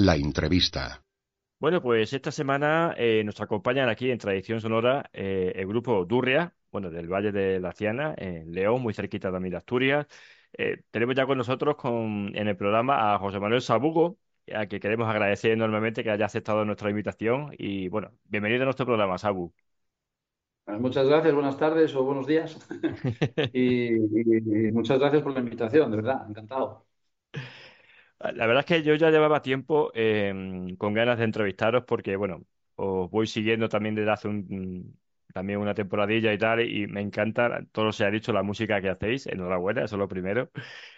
La entrevista. Bueno, pues esta semana nos acompañan aquí en Tradición Sonora el grupo Durria, bueno, del Valle de la Ciana, en León, muy cerquita también de Asturias. Tenemos ya con nosotros en el programa a José Manuel Sabugo, a que queremos agradecer enormemente que haya aceptado nuestra invitación. Y bueno, bienvenido a nuestro programa, Sabu. Muchas gracias, buenas tardes o buenos días. Y muchas gracias por la invitación, de verdad, encantado. La verdad es que yo ya llevaba tiempo con ganas de entrevistaros porque, bueno, os voy siguiendo también desde hace también una temporadilla y tal, y me encanta, todo se ha dicho, la música que hacéis, enhorabuena, eso es lo primero.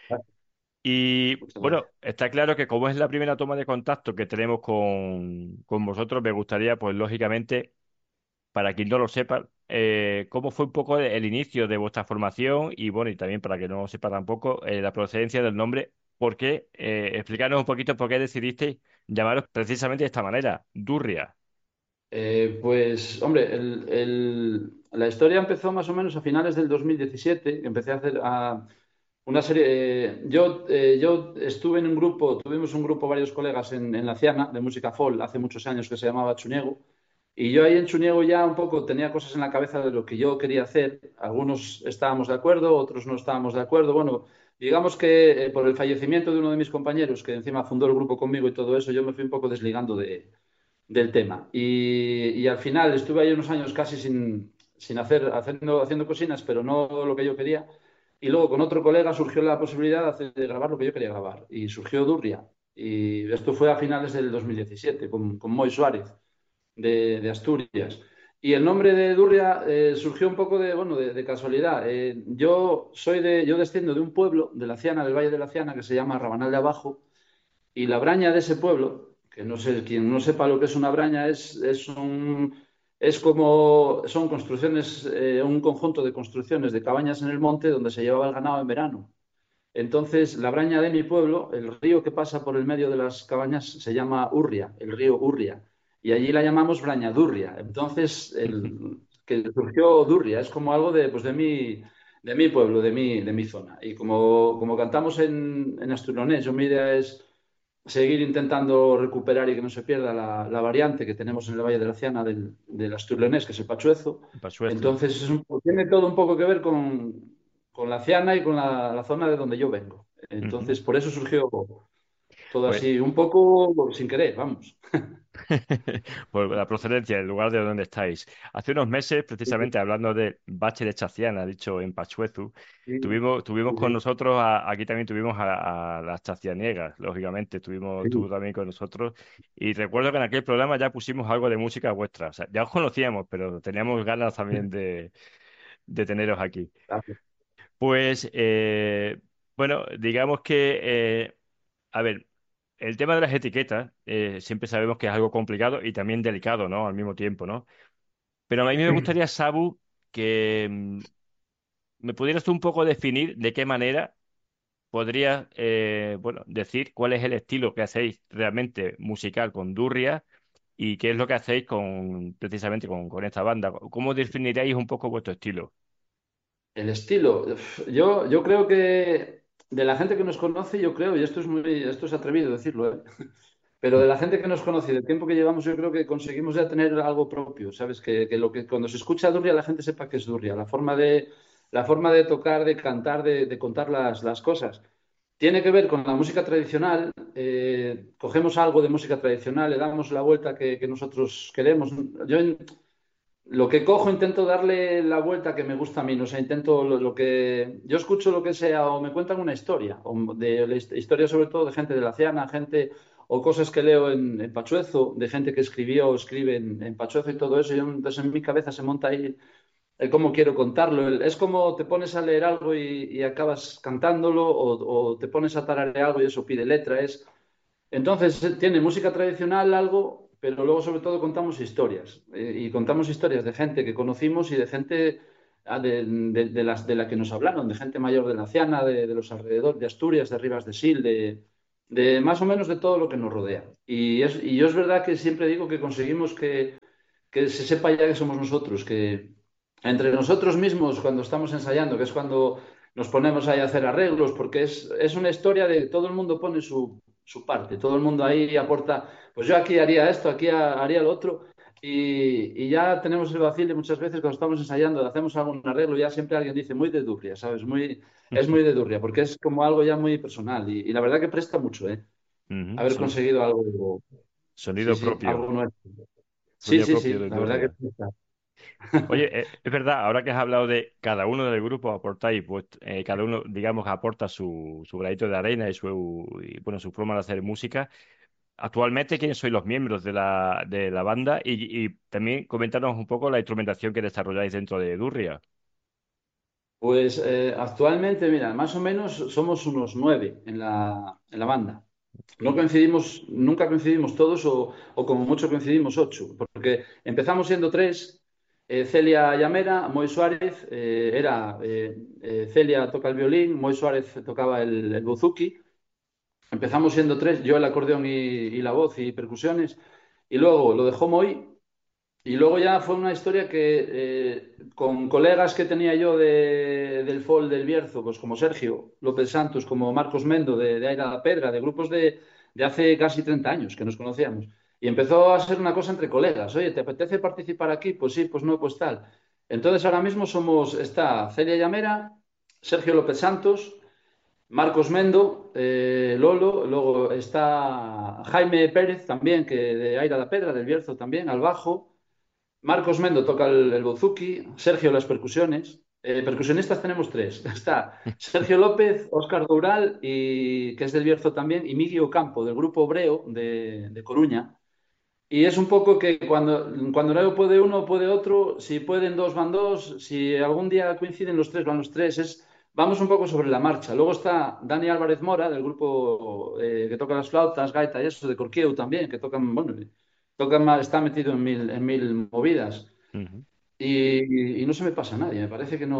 Y Muchas bueno, gracias. está claro que como es la primera toma de contacto que tenemos con vosotros, me gustaría, pues lógicamente, para quien no lo sepa, cómo fue un poco el inicio de vuestra formación y bueno, y también para que no sepa tampoco la procedencia del nombre, ¿por qué? Explicarnos un poquito por qué decidisteis llamaros precisamente de esta manera, Durria. Pues, hombre, la historia empezó más o menos a finales del 2017, que empecé a hacer una serie. Yo estuve en un grupo, tuvimos un grupo, varios colegas en La Ciana, de música folk, hace muchos años, que se llamaba Chuniego. Y yo ahí en Chuniego ya un poco tenía cosas en la cabeza de lo que yo quería hacer. Algunos estábamos de acuerdo, otros no estábamos de acuerdo. Bueno, digamos que por el fallecimiento de uno de mis compañeros, que encima fundó el grupo conmigo y todo eso, yo me fui un poco desligando del tema. Y al final estuve ahí unos años casi sin haciendo cocinas, pero no lo que yo quería. Y luego con otro colega surgió la posibilidad de grabar lo que yo quería grabar. Y surgió Durria. Y esto fue a finales del 2017 con Moy Suárez de Asturias. Y el nombre de Durria surgió un poco bueno, de casualidad. Yo desciendo de un pueblo de la Ciana, del Valle de la Ciana, que se llama Rabanal de Abajo, y la braña de ese pueblo, que no sé, quien no sepa lo que es una braña, son construcciones, un conjunto de construcciones de cabañas en el monte donde se llevaba el ganado en verano. Entonces, la braña de mi pueblo, el río que pasa por el medio de las cabañas, se llama Urria, el río Urria, y allí la llamamos Brañadurria. Entonces, que surgió Durria, es como algo pues de mi pueblo, de mi zona. Y como cantamos en asturianés, mi idea es seguir intentando recuperar y que no se pierda la variante que tenemos en el Valle de la Ciana del asturleonés, que es el pachuezo. Pachuezo. Entonces, tiene todo un poco que ver con la Ciana y con la zona de donde yo vengo. Ujú. Entonces, por eso surgió todo Pues así, un poco sin querer, vamos. por la procedencia, el lugar de donde estáis. Hace unos meses, Sí, sí, precisamente hablando de Bache de Chaciana, dicho en Pachuezu, sí, tuvimos sí, con sí, nosotros, aquí también tuvimos a las chacianiegas, lógicamente, estuvo sí. también con nosotros. Y recuerdo que en aquel programa ya pusimos algo de música vuestra. O sea, ya os conocíamos, pero teníamos ganas también de teneros aquí. Gracias. Pues, bueno, digamos que, a ver, el tema de las etiquetas siempre sabemos que es algo complicado y también delicado, ¿no? Al mismo tiempo, ¿no? Pero a mí me gustaría, Sabu, que me pudieras tú un poco definir de qué manera podrías, bueno, decir cuál es el estilo que hacéis realmente musical con Durria y qué es lo que hacéis precisamente con esta banda. ¿Cómo definiríais un poco vuestro estilo? El estilo. Yo creo que de la gente que nos conoce, yo creo, y esto es atrevido decirlo, ¿eh? Pero de la gente que nos conoce y del tiempo que llevamos, yo creo que conseguimos ya tener algo propio, ¿sabes? Que cuando se escucha Durria, la gente sepa que es Durria, la forma de tocar, de cantar, de contar las cosas. Tiene que ver con la música tradicional. Cogemos algo de música tradicional, le damos la vuelta que nosotros queremos. Lo que cojo intento darle la vuelta que me gusta a mí, no sé, intento lo que yo escucho lo que sea o me cuentan una historia, o de la historia sobre todo de gente de la Ciana, gente o cosas que leo en Pachuezo, de gente que escribió o escribe en Pachuezo y todo eso, y entonces en mi cabeza se monta ahí el cómo quiero contarlo. Es como te pones a leer algo y acabas cantándolo o te pones a tararear algo y eso pide letra, entonces, tiene música tradicional algo, pero luego sobre todo contamos historias. Y contamos historias de gente que conocimos y de gente de la que nos hablaron, de gente mayor de la Ciana, de los alrededores, de Asturias, de Rivas de Sil, de más o menos de todo lo que nos rodea. Y yo es verdad que siempre digo que conseguimos que se sepa ya que somos nosotros, que entre nosotros mismos cuando estamos ensayando, que es cuando nos ponemos ahí a hacer arreglos, porque es una historia de todo el mundo pone su parte. Todo el mundo ahí aporta, pues yo aquí haría esto, aquí haría lo otro. Y ya tenemos el vacile muchas veces cuando estamos ensayando, hacemos algún arreglo, ya siempre alguien dice muy de Durria, ¿sabes? Es muy de Durria, porque es como algo ya muy personal. Y la verdad que presta mucho, ¿eh? Ujú. Haber conseguido algo, sí, Sonido sí, algo propio, nuevo. Sí, sonido sí, propio sí, de la verdad que Durria. presta. Oye, es verdad, ahora que has hablado de cada uno del grupo aportáis, pues cada uno, digamos, aporta su granito de arena bueno, su forma de hacer música. Actualmente, ¿quiénes sois los miembros de la banda? Y también comentanos un poco la instrumentación que desarrolláis dentro de Durria. Pues actualmente, mira, más o menos somos unos 9 en la banda. No coincidimos, nunca coincidimos todos o como mucho coincidimos 8, porque empezamos siendo 3, Celia Llamera, Moy Suárez, Celia toca el violín, Moy Suárez tocaba el buzuki. Empezamos siendo 3, yo el acordeón y la voz y percusiones, y luego lo dejó Moy y luego ya fue una historia que con colegas que tenía yo del FOL del Bierzo, pues como Sergio López Santos, como Marcos Mendo de Aira la Pedra, de grupos de hace casi 30 años que nos conocíamos. Y empezó a ser una cosa entre colegas. Oye, ¿te apetece participar aquí? Pues sí, pues no, pues tal. Entonces ahora mismo está Celia Llamera, Sergio López Santos, Marcos Mendo, Lolo, luego está Jaime Pérez también, que de Aira la Pedra, del Bierzo también, al bajo. Marcos Mendo toca el bouzouki, Sergio las percusiones. Percusionistas tenemos tres. Está Sergio López, Óscar Doural, que es del Bierzo también, y Miguel Ocampo, del grupo Obreo de Coruña. Y es un poco que cuando no puede uno, puede otro. Si pueden dos, van dos. Si algún día coinciden los tres, van los tres. Vamos un poco sobre la marcha. Luego está Dani Álvarez Mora, del grupo que toca las flautas, gaita y eso, de Corquieu también, que tocan, bueno, está metido en mil movidas. Ujú. Y no se me pasa nadie. Me parece que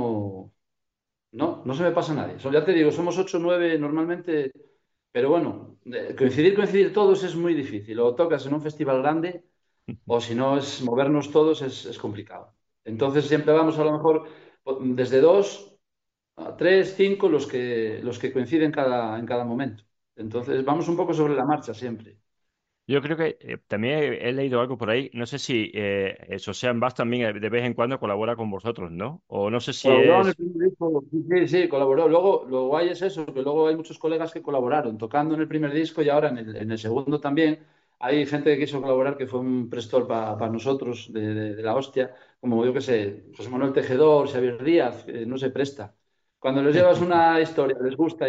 no se me pasa nadie. Ya te digo, somos 8 o 9 normalmente, pero bueno, coincidir todos es muy difícil. O tocas en un festival grande o si no es movernos todos es complicado. Entonces siempre vamos a lo mejor desde 2 a 3 5 los que coinciden en cada momento. Entonces vamos un poco sobre la marcha siempre. Yo creo que también he leído algo por ahí. No sé si Sosean Bass también de vez en cuando colabora con vosotros, ¿no? O no sé si Colaboró en el es. primer disco, sí, sí, sí, colaboró. Luego, lo guay es eso, que luego hay muchos colegas que colaboraron, tocando en el primer disco y ahora en el segundo también. Hay gente que quiso colaborar que fue un prestor para nosotros de la hostia, como yo que sé, José Manuel Tejedor, Xavier Díaz, no se presta. Cuando les llevas una historia, les gusta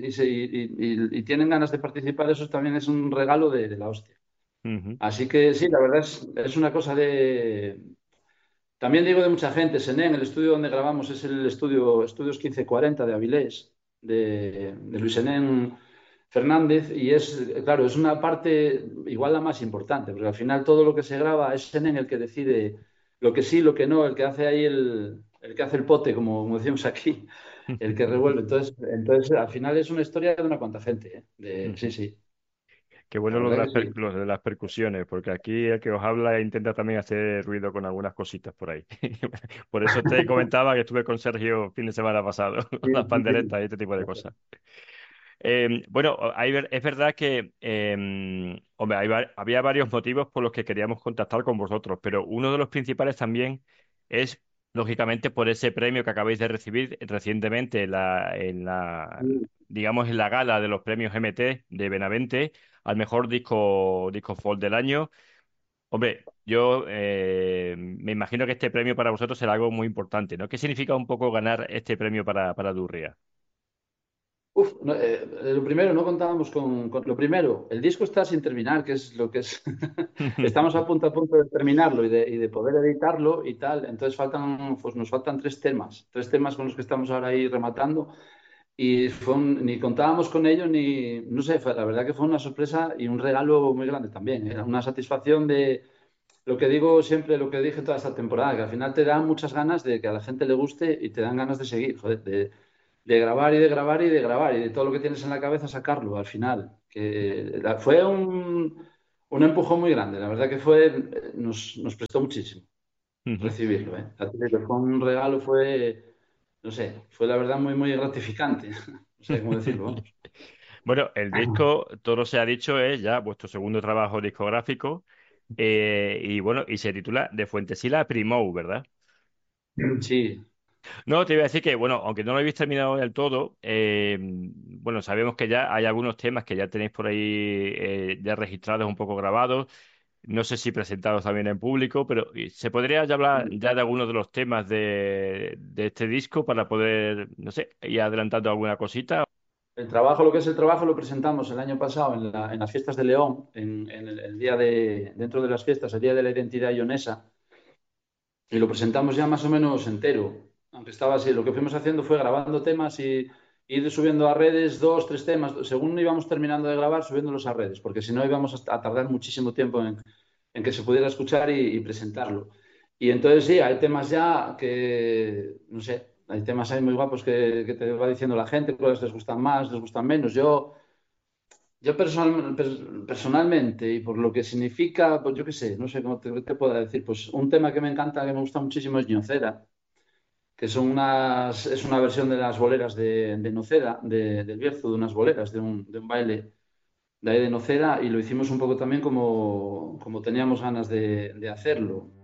y tienen ganas de participar, eso también es un regalo de la hostia. Ujú. Así que sí, la verdad es una cosa de, también digo de mucha gente, Senén, el estudio donde grabamos es el Estudios 1540 de Avilés, de Luis Senén Fernández, y claro, es una parte igual la más importante, porque al final todo lo que se graba es Senén el que decide lo que sí, lo que no, el que hace ahí el que hace el pote, como decimos aquí, el que revuelve. Entonces, al final es una historia de una cuanta gente, ¿eh? Sí, Ujú. sí, Qué la bueno verdad que sí. lo de las percusiones, porque aquí el que os habla intenta también hacer ruido con algunas cositas por ahí. Por eso te comentaba que estuve con Sergio el fin de semana pasado, Sí, las sí, sí. panderetas y este tipo de cosas. Bueno, es verdad que, hombre, había varios motivos por los que queríamos contactar con vosotros, pero uno de los principales también es, lógicamente, por ese premio que acabáis de recibir recientemente digamos, en la gala de los premios MT de Benavente al mejor disco folk del año. Hombre, yo me imagino que este premio para vosotros será algo muy importante, ¿no? ¿Qué significa un poco ganar este premio para Durria? Uf, lo primero, no contábamos lo primero, el disco está sin terminar, que es lo que es. Estamos a punto de terminarlo y de poder editarlo y tal. Entonces pues nos faltan tres temas con los que estamos ahora ahí rematando. Y ni contábamos con ello, ni, no sé, la verdad que fue una sorpresa y un regalo muy grande también. Era una satisfacción de lo que digo siempre, lo que dije toda esta temporada, que al final te dan muchas ganas de que a la gente le guste y te dan ganas de seguir, joder, de grabar y de grabar y de grabar y de todo lo que tienes en la cabeza sacarlo al final. Fue un empujón muy grande, la verdad que nos prestó muchísimo recibirlo, ¿eh? Ya te digo, fue un regalo, no sé, fue la verdad muy, muy gratificante. No sé cómo decirlo, vamos. Bueno, el disco, todo se ha dicho, es ya vuestro segundo trabajo discográfico. Y bueno, y se titula De Fuentesil a Primou, ¿verdad? Sí, No, te iba a decir que, bueno, aunque no lo habéis terminado del todo, bueno, sabemos que ya hay algunos temas que ya tenéis por ahí ya registrados, un poco grabados. No sé si presentados también en público, pero ¿se podría ya hablar ya de algunos de los temas de este disco para poder, no sé, ir adelantando alguna cosita? el trabajo, lo que es el trabajo, lo presentamos el año pasado en las fiestas de León, en el día dentro de las fiestas, el Día de la Identidad Ionesa, y lo presentamos ya más o menos entero. Aunque estaba así, lo que fuimos haciendo fue grabando temas y ir subiendo a redes dos, tres temas, según íbamos terminando de grabar, subiéndolos a redes, porque si no íbamos a tardar muchísimo tiempo en que se pudiera escuchar y presentarlo. Y entonces sí, hay temas ya que, no sé, hay temas ahí muy guapos que te va diciendo la gente, cuáles les gustan más, les gustan menos. Yo personalmente, y por lo que significa, pues yo qué sé, no sé cómo te puedo decir, pues un tema que me encanta, que me gusta muchísimo es Ñocera, que es una versión de las boleras de Noceda, del Bierzo, de unas boleras, de un baile de ahí de Nocera, y lo hicimos un poco también como teníamos ganas de hacerlo.